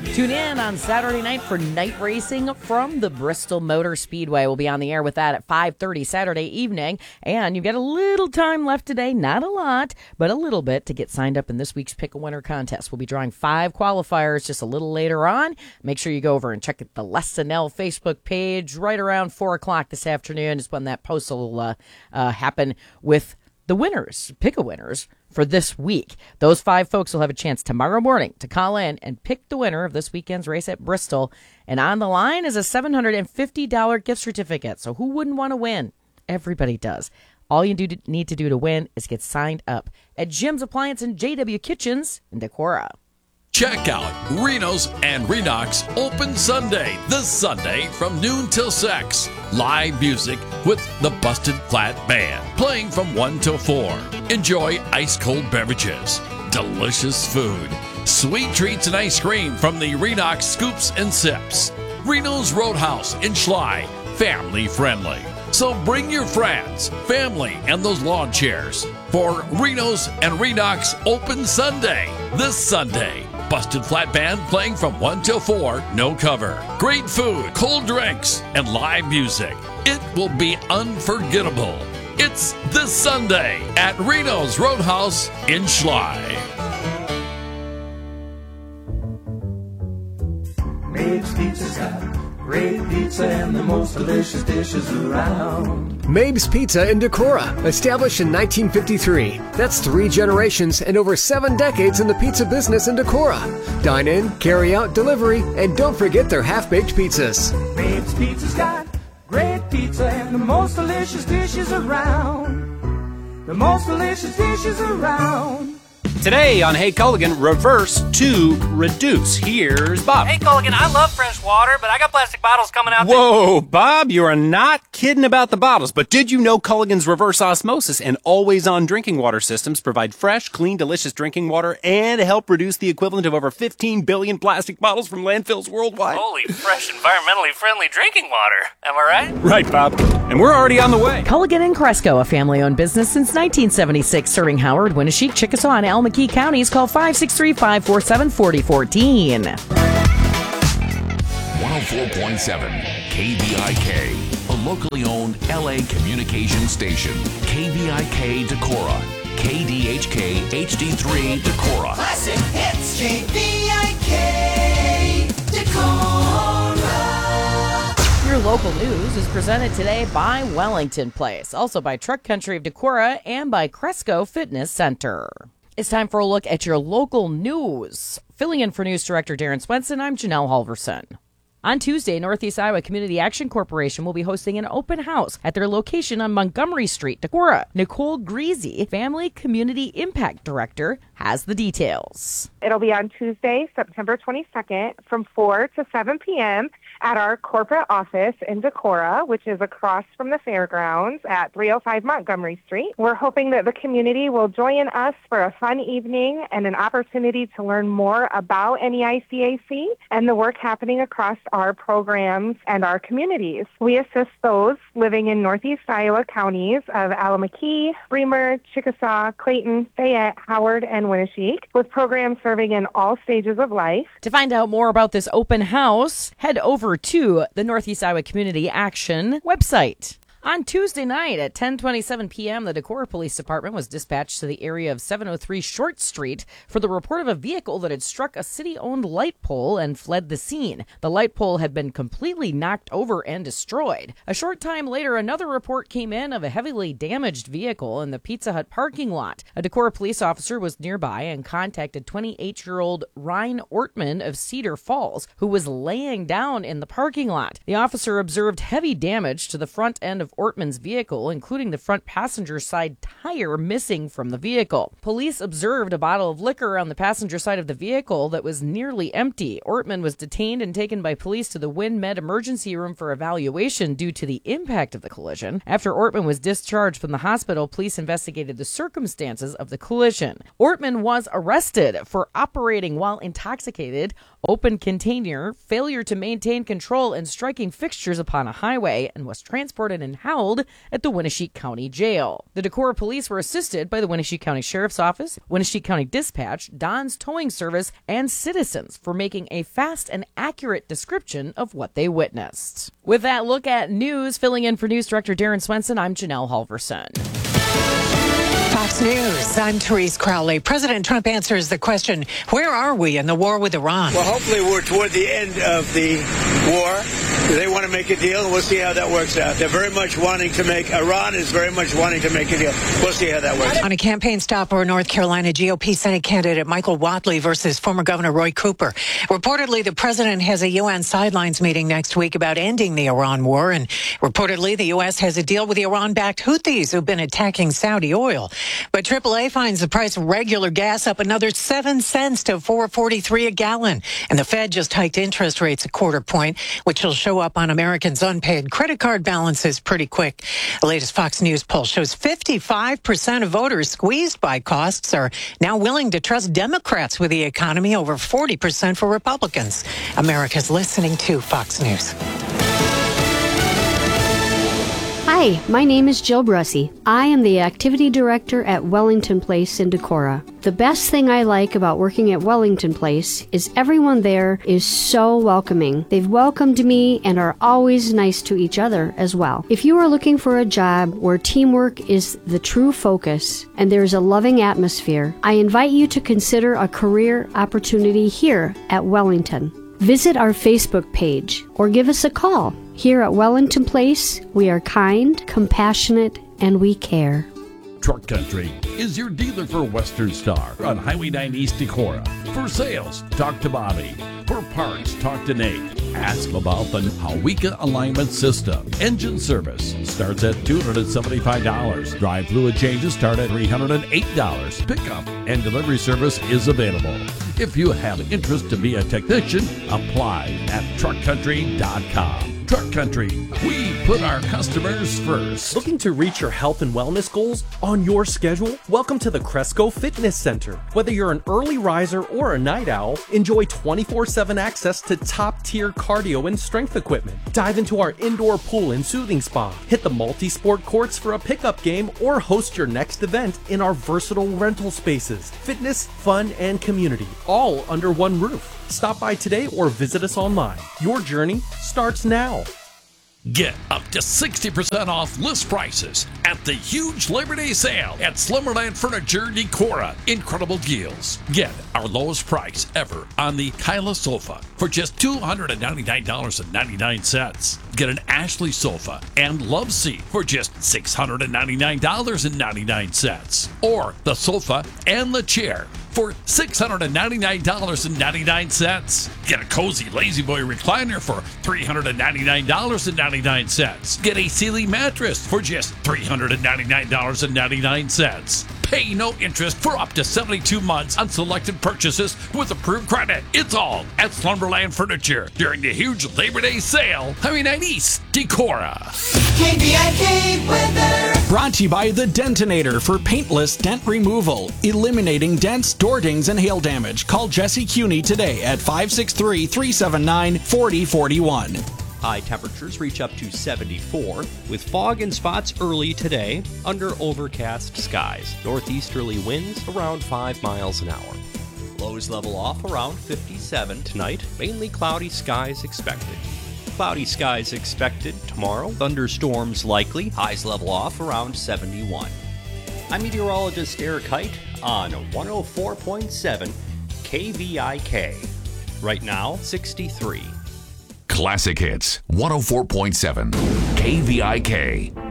Tune in on Saturday night for night racing from the Bristol Motor Speedway. We'll be on the air with that at 5:30 Saturday evening. And you've got a little time left today, not a lot, but a little bit to get signed up in this week's Pick a Winner contest. We'll be drawing 5 qualifiers just a little later on. Make sure you go over and check the Lesson-L Facebook page right around 4 o'clock this afternoon is when that post will happen with the winners, pick-a-winners for this week. Those 5 folks will have a chance tomorrow morning to call in and pick the winner of this weekend's race at Bristol. And on the line is a $750 gift certificate. So who wouldn't want to win? Everybody does. All you need to do to win is get signed up at Jim's Appliance and JW Kitchens in Decorah. Check out Reno's and Renox open Sunday, this Sunday from noon till 6. Live music with the Busted Flat Band, playing from 1 till 4. Enjoy ice-cold beverages, delicious food, sweet treats and ice cream from the Renox Scoops and Sips. Reno's Roadhouse in Schley, family friendly. So bring your friends, family, and those lawn chairs for Reno's and Renox open Sunday, this Sunday. Busted Flat Band playing from 1 till 4, no cover. Great food, cold drinks, and live music. It will be unforgettable. It's this Sunday at Reno's Roadhouse in Schley. Mabes Pizza's got great pizza and the most delicious dishes around. Mabes Pizza in Decorah, established in 1953. That's 3 generations and over 7 decades in the pizza business in Decorah. Dine in, carry out, delivery, and don't forget their half-baked pizzas. Mabes Pizza's got great pizza and the most delicious dishes around. The most delicious dishes around. Today on Hey Culligan, reverse to reduce. Here's Bob. Hey Culligan, I love fresh water, but I got plastic bottles coming out. Whoa, Bob, you are not kidding about the bottles. But did you know Culligan's reverse osmosis and always-on drinking water systems provide fresh, clean, delicious drinking water and help reduce the equivalent of over 15 billion plastic bottles from landfills worldwide? Holy, fresh, environmentally friendly drinking water. Am I right? Right, Bob. And we're already on the way. Culligan and Cresco, a family-owned business since 1976, serving Howard, Winneshiek, Chickasaw, and Almaquee counties. Call 563-547-4014. 104.7 KVIK, a locally owned LA communication station. KVIK Decorah, KDHK HD3 Decorah. Classic hits, KVIK Decorah. Your local news is presented today by Wellington Place, also by Truck Country of Decorah, and by Cresco Fitness Center. It's time for a look at your local news. Filling in for News Director Darren Swenson, I'm Janelle Halverson. On Tuesday, Northeast Iowa Community Action Corporation will be hosting an open house at their location on Montgomery Street, Decorah. Nicole Greasy, Family Community Impact Director, has the details. It'll be on Tuesday, September 22nd from 4 to 7 p.m. at our corporate office in Decorah, which is across from the fairgrounds at 305 Montgomery Street. We're hoping that the community will join us for a fun evening and an opportunity to learn more about NEICAC and the work happening across our programs and our communities. We assist those living in Northeast Iowa counties of Alamaquee, Bremer, Chickasaw, Clayton, Fayette, Howard, and Winneshiek, with programs serving in all stages of life. To find out more about this open house, head over to the Northeast Iowa Community Action website. On Tuesday night at 10:27 p.m., the Decorah Police Department was dispatched to the area of 703 Short Street for the report of a vehicle that had struck a city-owned light pole and fled the scene. The light pole had been completely knocked over and destroyed. A short time later, another report came in of a heavily damaged vehicle in the Pizza Hut parking lot. A Decorah police officer was nearby and contacted 28-year-old Ryan Ortman of Cedar Falls, who was laying down in the parking lot. The officer observed heavy damage to the front end of Ortman's vehicle, including the front passenger side tire missing from the vehicle. Police observed a bottle of liquor on the passenger side of the vehicle that was nearly empty. Ortman was detained and taken by police to the WinMed emergency room for evaluation due to the impact of the collision. After Ortman was discharged from the hospital, police investigated the circumstances of the collision. Ortman was arrested for operating while intoxicated, open container, failure to maintain control, and striking fixtures upon a highway, and was transported in held at the Winneshiek County Jail. The Decorah police were assisted by the Winneshiek County Sheriff's Office, Winneshiek County Dispatch, Don's Towing Service, and citizens for making a fast and accurate description of what they witnessed. With that look at news, filling in for News Director Darren Swenson, I'm Janelle Halverson. Fox News, I'm Therese Crowley. President Trump answers the question, where are we in the war with Iran? Well, hopefully we're toward the end of the war. They want to make a deal, and we'll see how that works out. Iran is very much wanting to make a deal. We'll see how that works out. On a campaign stop for North Carolina GOP Senate candidate Michael Whatley versus former Governor Roy Cooper. Reportedly, the president has a UN sidelines meeting next week about ending the Iran war, and reportedly the U.S. has a deal with the Iran-backed Houthis who've been attacking Saudi oil. But AAA finds the price of regular gas up another 7 cents to $4.43 a gallon. And the Fed just hiked interest rates a quarter point, which will show up on Americans' unpaid credit card balances pretty quick. The latest Fox News poll shows 55% of voters squeezed by costs are now willing to trust Democrats with the economy, over 40% for Republicans. America's listening to Fox News. Hi, my name is Jill Brussy. I am the Activity Director at Wellington Place in Decorah. The best thing I like about working at Wellington Place is everyone there is so welcoming. They've welcomed me and are always nice to each other as well. If you are looking for a job where teamwork is the true focus and there's a loving atmosphere, I invite you to consider a career opportunity here at Wellington. Visit our Facebook page or give us a call. Here at Wellington Place, we are kind, compassionate, and we care. Truck Country is your dealer for Western Star on Highway 9 East Decorah. For sales, talk to Bobby. For parts, talk to Nate. Ask about the Hawika alignment system. Engine service starts at $275. Drive fluid changes start at $308. Pickup and delivery service is available. If you have interest to be a technician, apply at truckcountry.com. Truck Country, we put our customers first. Looking to reach your health and wellness goals on your schedule? Welcome to the Cresco Fitness Center. Whether you're an early riser or a night owl, enjoy 24/7 access to top-tier cardio and strength equipment. Dive into our indoor pool and soothing spa. Hit the multi-sport courts for a pickup game or host your next event in our versatile rental spaces. Fitness, fun, and community, all under one roof. Stop by today or visit us online. Your journey starts now. Get up to 60% off list prices at the huge Labor Day sale at Slumberland Furniture Decorah. Incredible deals. Get our lowest price ever on the Kyla sofa for just $299.99. Get an Ashley sofa and love seat for just $699.99. Or the sofa and the chair for $699.99. Get a cozy Lazy Boy recliner for $399.99. Get a Sealy mattress for just $399.99. Pay no interest for up to 72 months on selected purchases with approved credit. It's all at Slumberland Furniture during the huge Labor Day sale. Highway 9 East, Decorah. KVIK weather. Brought to you by the Dentinator for paintless dent removal, eliminating dents, door dings, and hail damage. Call Jesse Cuney today at 563-379-4041. High temperatures reach up to 74, with fog and spots early today under overcast skies. Northeasterly winds around 5 miles an hour. Lows level off around 57 tonight. Mainly cloudy skies expected. Cloudy skies expected tomorrow. Thunderstorms likely. Highs level off around 71. I'm meteorologist Eric Height on 104.7 KVIK. Right now, 63. Classic Hits, 104.7 KVIK.